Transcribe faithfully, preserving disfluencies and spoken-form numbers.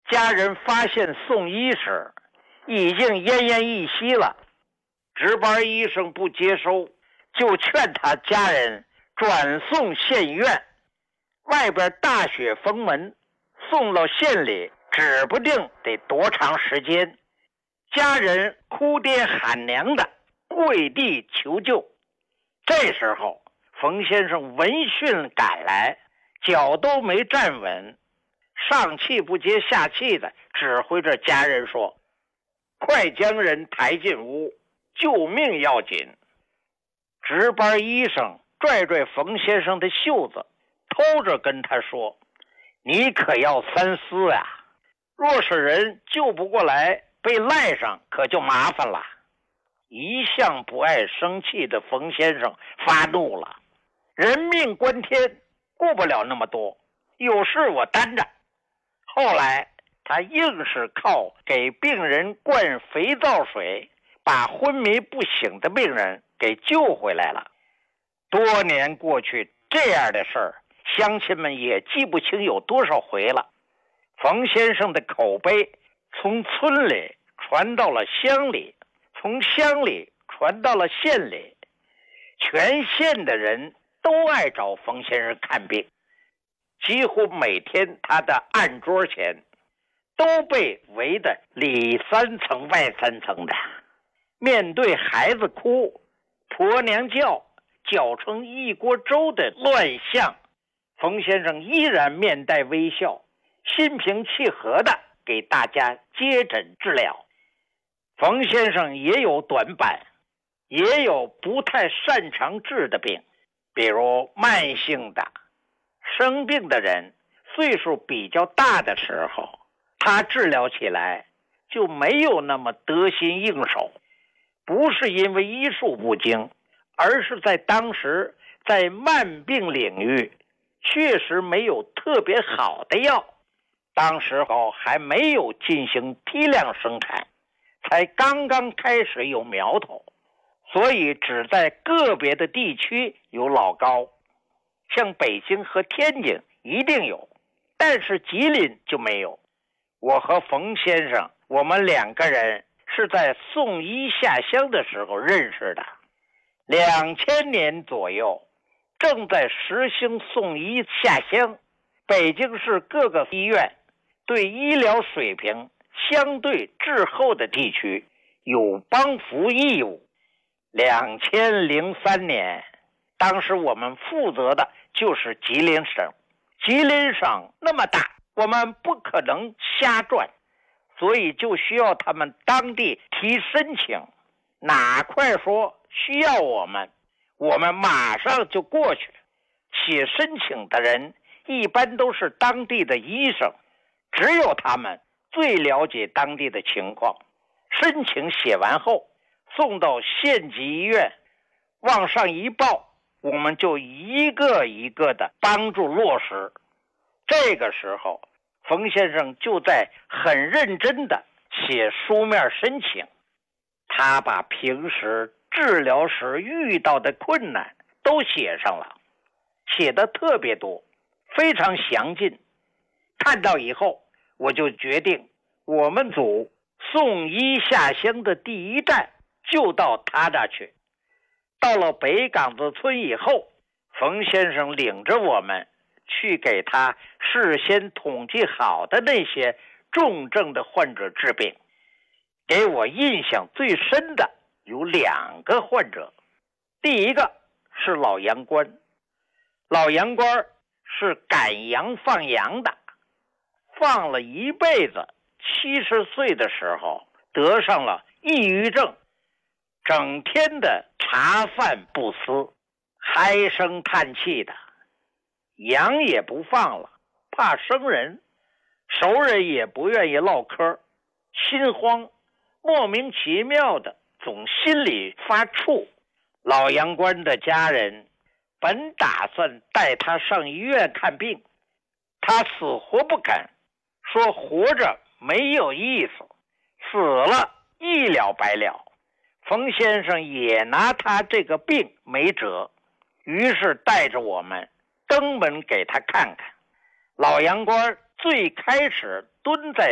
家人发现送医时，已经奄奄一息了。值班医生不接收，就劝他家人转送县医院。外边大雪封门，送到县里指不定得多长时间。家人哭爹喊娘的跪地求救。这时候冯先生闻讯赶来，脚都没站稳，上气不接下气的指挥着家人说：快将人抬进屋，救命要紧。值班医生拽拽冯先生的袖子，偷着跟他说：你可要三思啊，若是人救不过来，被赖上可就麻烦了。一向不爱生气的冯先生发怒了：人命关天，顾不了那么多，有事我担着。后来他硬是靠给病人灌肥皂水，把昏迷不醒的病人给救回来了。多年过去，这样的事儿乡亲们也记不清有多少回了。冯先生的口碑从村里传到了乡里，从乡里传到了县里，全县的人都爱找冯先生看病。几乎每天他的案桌前都被围得里三层外三层的。面对孩子哭，婆娘叫，搅成一锅粥的乱象，冯先生依然面带微笑，心平气和的给大家接诊治疗。冯先生也有短板，也有不太擅长治的病，比如慢性的。生病的人岁数比较大的时候，他治疗起来就没有那么得心应手，不是因为医术不精，而是在当时在慢病领域确实没有特别好的药，当时候还没有进行批量生产，才刚刚开始有苗头，所以只在个别的地区有老膏，像北京和天津一定有，但是吉林就没有。我和冯先生，我们两个人是在送医下乡的时候认识的。两千年左右，正在实行送医下乡，北京市各个医院对医疗水平相对滞后的地区有帮扶义务。两千零三年，当时我们负责的就是吉林省。吉林省那么大，我们不可能瞎转，所以就需要他们当地提申请，哪块说需要我们，我们马上就过去。写申请的人一般都是当地的医生，只有他们最了解当地的情况。申请写完后，送到县级医院，往上一报，我们就一个一个的帮助落实。这个时候，冯先生就在很认真的写书面申请，他把平时治疗时遇到的困难都写上了，写的特别多，非常详尽。看到以后，我就决定我们组送医下乡的第一站就到他那去。到了北岗子村以后，冯先生领着我们去给他事先统计好的那些重症的患者治病。给我印象最深的有两个患者。第一个是老杨官，老杨官是赶羊放羊的，放了一辈子，七十岁的时候得上了抑郁症，整天的茶饭不思，唉声叹气的，羊也不放了，怕生人，熟人也不愿意唠嗑，心慌，莫名其妙的总心里发怵。老杨官的家人本打算带他上医院看病，他死活不肯，说活着没有意思，死了一了百了。冯先生也拿他这个病没辙，于是带着我们登门给他看看。老杨官最开始蹲在